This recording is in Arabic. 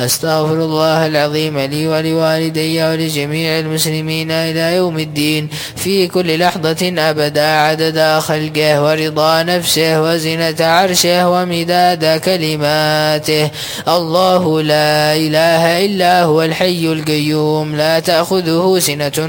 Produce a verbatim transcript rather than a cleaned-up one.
أستغفر الله العظيم لي ولوالدي ولجميع المسلمين إلى يوم الدين في كل لحظة أبدا عدد خلقه ورضا نفسه وزنة عرشه ومداد كلماته. الله لا إله إلا هو الحي القيوم لا تأخذه سنة